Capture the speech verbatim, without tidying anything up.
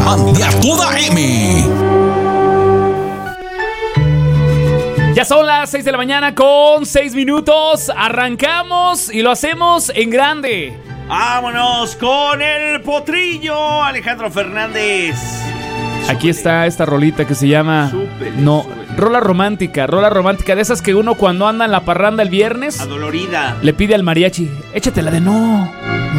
Diamante a toda M. Ya son las seis de la mañana con seis minutos. Arrancamos y lo hacemos en grande. Vámonos con el potrillo, Alejandro Fernández. Aquí está esta rolita que se llama Súper, No, súper. rola romántica, rola romántica de esas que uno cuando anda en la parranda el viernes Adolorida. le pide al mariachi, échatela de no.